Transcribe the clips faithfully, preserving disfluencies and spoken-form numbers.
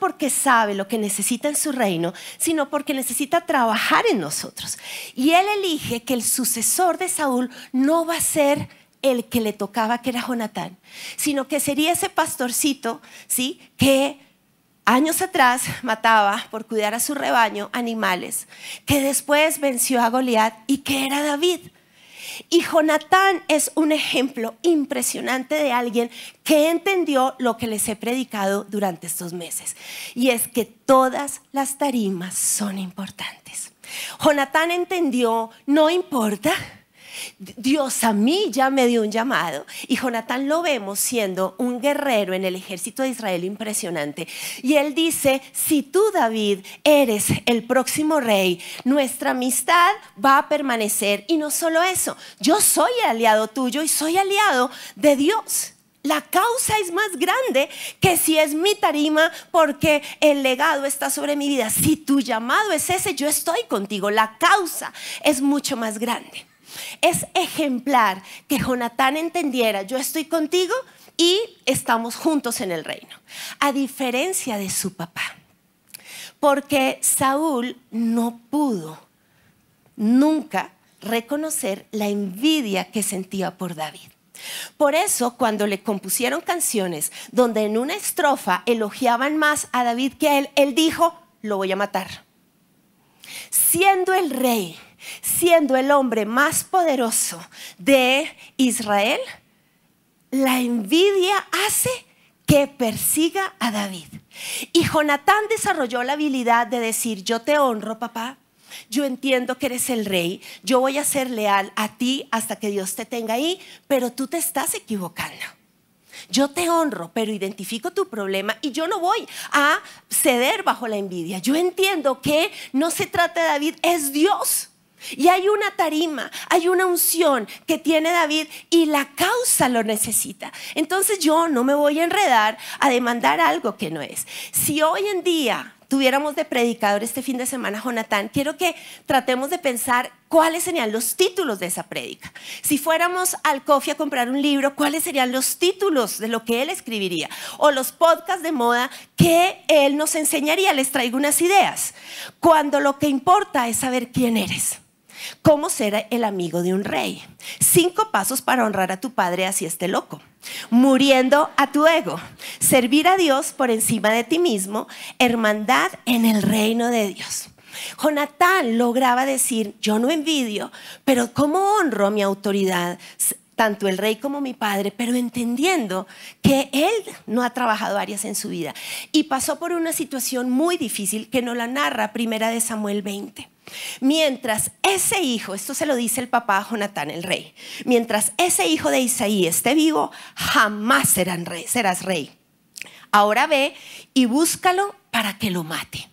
porque sabe lo que necesita en su reino, sino porque necesita trabajar en nosotros. Y él elige que el sucesor de Saúl no va a ser el que le tocaba, que era Jonatán, sino que sería ese pastorcito, ¿sí?, que años atrás mataba por cuidar a su rebaño animales, que después venció a Goliat y que era David. Y Jonatán es un ejemplo impresionante de alguien que entendió lo que les he predicado durante estos meses. Y es que todas las tarimas son importantes. Jonatán entendió, no importa, Dios a mí ya me dio un llamado. Y Jonatán lo vemos siendo un guerrero en el ejército de Israel impresionante. Y él dice, si tú, David, eres el próximo rey, nuestra amistad va a permanecer. Y no solo eso, yo soy aliado tuyo y soy aliado de Dios. La causa es más grande que si es mi tarima, porque el legado está sobre mi vida. Si tu llamado es ese, yo estoy contigo. La causa es mucho más grande. Es ejemplar que Jonatán entendiera, yo estoy contigo y estamos juntos en el reino, a diferencia de su papá, porque Saúl no pudo nunca reconocer la envidia que sentía por David. Por eso, cuando le compusieron canciones donde en una estrofa elogiaban más a David que a él, él dijo, lo voy a matar. Siendo el rey, siendo el hombre más poderoso de Israel, la envidia hace que persiga a David. Y Jonatán desarrolló la habilidad de decir, yo te honro, papá, yo entiendo que eres el rey, yo voy a ser leal a ti hasta que Dios te tenga ahí, pero tú te estás equivocando. Yo te honro, pero identifico tu problema y yo no voy a ceder bajo la envidia. Yo entiendo que no se trata de David, es Dios. Y hay una tarima, hay una unción que tiene David y la causa lo necesita. Entonces yo no me voy a enredar a demandar algo que no es. Si hoy en día tuviéramos de predicador este fin de semana Jonatán, quiero que tratemos de pensar cuáles serían los títulos de esa prédica. Si fuéramos al coffee a comprar un libro, cuáles serían los títulos de lo que él escribiría, o los podcasts de moda que él nos enseñaría. Les traigo unas ideas. Cuando lo que importa es saber quién eres. ¿Cómo ser el amigo de un rey? Cinco pasos para honrar a tu padre así esté loco. Muriendo a tu ego. Servir a Dios por encima de ti mismo. Hermandad en el reino de Dios. Jonatán lograba decir, yo no envidio, pero ¿cómo honro mi autoridad? Tanto el rey como mi padre, pero entendiendo que él no ha trabajado áreas en su vida. Y pasó por una situación muy difícil que nos la narra Primera de Samuel veinte. Mientras ese hijo, esto se lo dice el papá a Jonatán, el rey, mientras ese hijo de Isaí esté vivo, jamás serán rey, serás rey. Ahora ve y búscalo para que lo mate.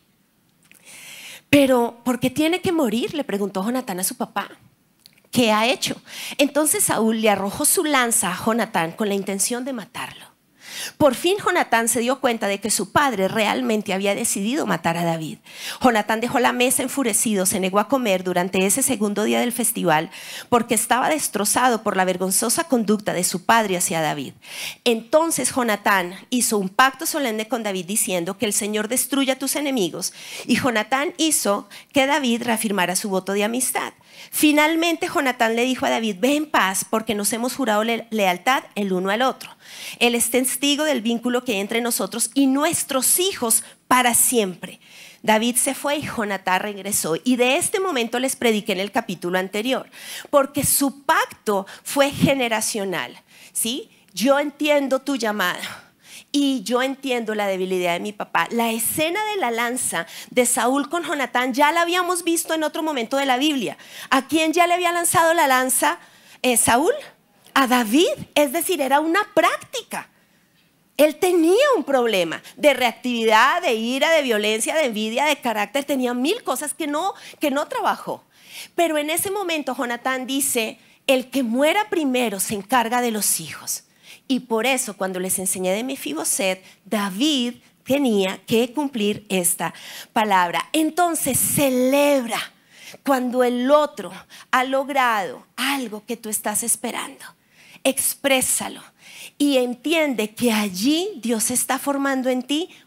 Pero, ¿por qué tiene que morir?, le preguntó Jonatán a su papá. ¿Qué ha hecho? Entonces Saúl le arrojó su lanza a Jonatán con la intención de matarlo. Por fin Jonatán se dio cuenta de que su padre realmente había decidido matar a David. Jonatán dejó la mesa enfurecido, se negó a comer durante ese segundo día del festival porque estaba destrozado por la vergonzosa conducta de su padre hacia David. Entonces Jonatán hizo un pacto solemne con David diciendo que el Señor destruya a tus enemigos, y Jonatán hizo que David reafirmara su voto de amistad. Finalmente Jonatán le dijo a David, ve en paz porque nos hemos jurado le- lealtad el uno al otro. Él es testigo del vínculo que hay entre nosotros y nuestros hijos para siempre. David se fue y Jonatán regresó. Y de este momento les prediqué en el capítulo anterior, porque su pacto fue generacional, ¿sí? Yo entiendo tu llamado y yo entiendo la debilidad de mi papá. La escena de la lanza de Saúl con Jonatán ya la habíamos visto en otro momento de la Biblia. ¿A quién ya le había lanzado la lanza eh, Saúl? A David, es decir, era una práctica. Él tenía un problema de reactividad, de ira, de violencia, de envidia, de carácter. Tenía mil cosas que no, que no trabajó. Pero en ese momento Jonatán dice, el que muera primero se encarga de los hijos. Y por eso cuando les enseñé de Mefiboset, David tenía que cumplir esta palabra. Entonces celebra cuando el otro ha logrado algo que tú estás esperando. Exprésalo y entiende que allí Dios está formando en ti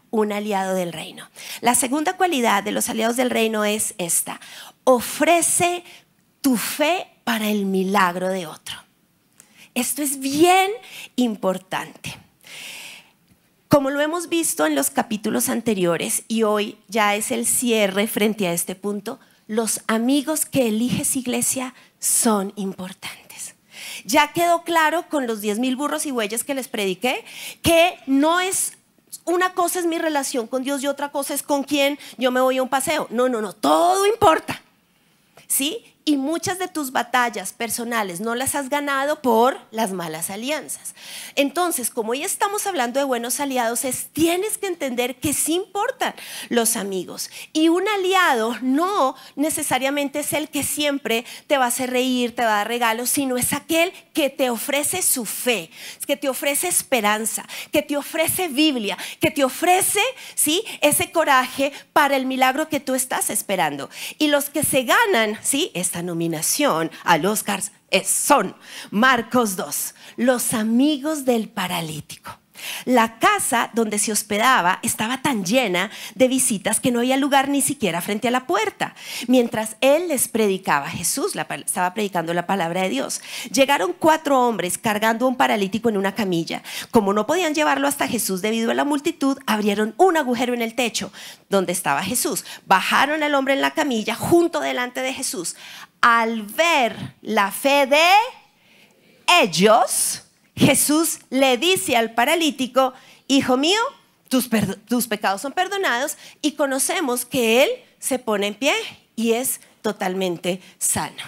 un aliado del reino. La segunda cualidad de los aliados del reino es esta: ofrece tu fe para el milagro de otro. Esto es bien importante. Como lo hemos visto en los capítulos anteriores, y hoy ya es el cierre frente a este punto, los amigos que eliges, iglesia, son importantes. Ya quedó claro con los diez mil burros y bueyes que les prediqué que no es una cosa es mi relación con Dios y otra cosa es con quién yo me voy a un paseo. No, no, no, todo importa, ¿sí? Y muchas de tus batallas personales no las has ganado por las malas alianzas. Entonces, como hoy estamos hablando de buenos aliados, es, tienes que entender que sí importan los amigos. Y un aliado no necesariamente es el que siempre te va a hacer reír, te va a dar regalos, sino es aquel que te ofrece su fe, que te ofrece esperanza, que te ofrece Biblia, que te ofrece, ¿sí?, ese coraje para el milagro que tú estás esperando. Y los que se ganan, ¿sí?, esta nominación al Oscar son Marcos dos, los amigos del paralítico. La casa donde se hospedaba estaba tan llena de visitas que no había lugar ni siquiera frente a la puerta. Mientras él les predicaba, Jesús la, estaba predicando la palabra de Dios. Llegaron cuatro hombres cargando a un paralítico en una camilla. Como no podían llevarlo hasta Jesús debido a la multitud, abrieron un agujero en el techo donde estaba Jesús. Bajaron al hombre en la camilla junto delante de Jesús. Al ver la fe de ellos, Jesús le dice al paralítico: hijo mío, tus, tus pecados son perdonados. Y conocemos que él se pone en pie y es totalmente sano.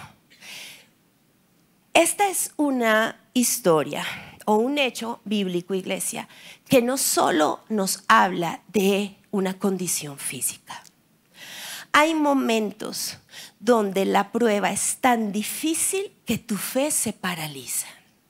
Esta es una historia o un hecho bíblico, iglesia, que no solo nos habla de una condición física. Hay momentos donde la prueba es tan difícil que tu fe se paraliza.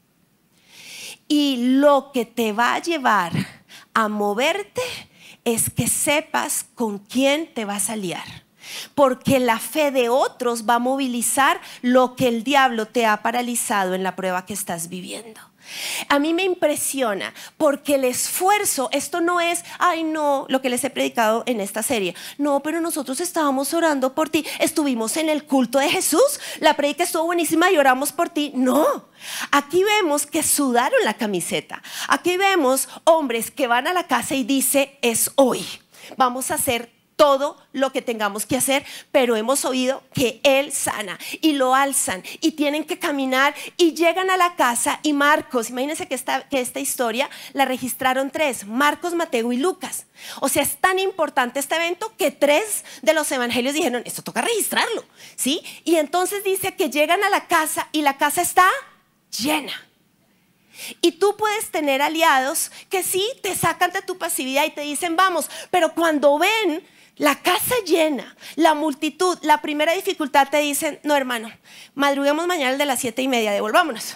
Y lo que te va a llevar a moverte es que sepas con quién te vas a aliar. Porque la fe de otros va a movilizar lo que el diablo te ha paralizado en la prueba que estás viviendo. A mí me impresiona porque el esfuerzo, esto no es, ay no, lo que les he predicado en esta serie. No, pero nosotros estábamos orando por ti, estuvimos en el culto de Jesús, la predica estuvo buenísima y oramos por ti. No, aquí vemos que sudaron la camiseta. Aquí vemos hombres que van a la casa y dice, es hoy, vamos a hacer todo lo que tengamos que hacer, pero hemos oído que Él sana, y lo alzan y tienen que caminar y llegan a la casa. Y Marcos, imagínense que esta, que esta historia la registraron tres: Marcos, Mateo y Lucas. O sea, es tan importante este evento que tres de los evangelios dijeron, esto toca registrarlo, ¿sí? Y entonces dice que llegan a la casa y la casa está llena. Y tú puedes tener aliados que sí te sacan de tu pasividad y te dicen vamos, pero cuando ven la casa llena, la multitud, la primera dificultad, te dicen, no hermano, madruguemos mañana de las siete y media, devolvámonos.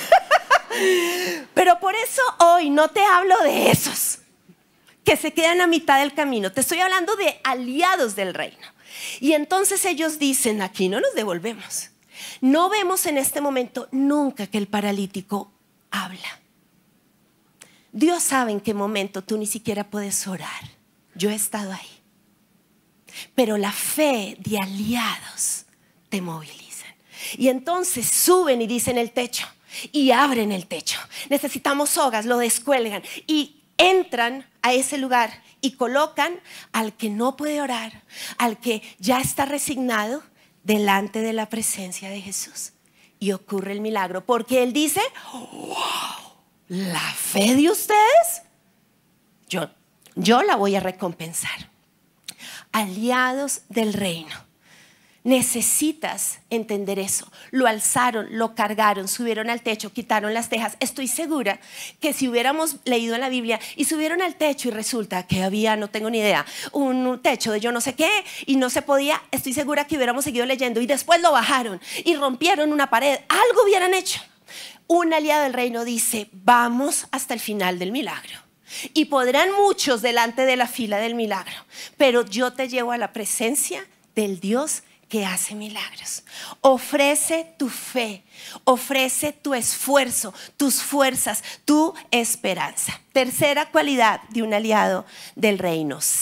Pero por eso hoy no te hablo de esos que se quedan a mitad del camino, te estoy hablando de aliados del reino. Y entonces ellos dicen, aquí no nos devolvemos. No vemos en este momento nunca que el paralítico habla. Dios sabe en qué momento tú ni siquiera puedes orar. Yo he estado ahí. Pero la fe de aliados te movilizan. Y entonces suben y dicen el techo y abren el techo. Necesitamos sogas, lo descuelgan y entran a ese lugar y colocan al que no puede orar, al que ya está resignado, delante de la presencia de Jesús. Y ocurre el milagro porque Él dice, wow, la fe de ustedes, yo, yo la voy a recompensar. Aliados del reino. Necesitas entender eso. Lo alzaron, lo cargaron, subieron al techo, quitaron las tejas. Estoy segura que si hubiéramos leído en la Biblia y subieron al techo y resulta que había, no tengo ni idea, un techo de yo no sé qué y no se podía, estoy segura que hubiéramos seguido leyendo y después lo bajaron y rompieron una pared. Algo hubieran hecho. Un aliado del reino dice, vamos hasta el final del milagro. Y podrán muchos delante de la fila del milagro, pero yo te llevo a la presencia del Dios que hace milagros. Ofrece tu fe, ofrece tu esfuerzo, tus fuerzas, tu esperanza. Tercera cualidad de un aliado del reino: